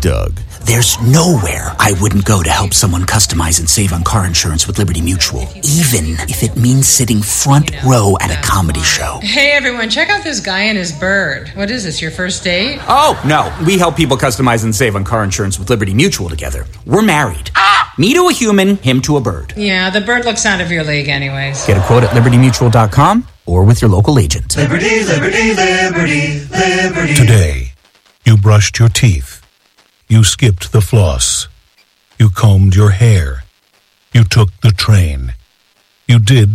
Doug. There's nowhere I wouldn't go to help someone customize and save on car insurance with Liberty Mutual, even if it means sitting front row at a comedy show. Hey, everyone, check out this guy and his bird. What is this, your first date? Oh, no. We help people customize and save on car insurance with Liberty Mutual together. We're married. Me to a human, him to a bird. Yeah, the bird looks out of your league anyways. Get a quote at libertymutual.com or with your local agent. Liberty, liberty, liberty, liberty. Today, you brushed your teeth. You skipped the floss. You combed your hair. You took the train. You did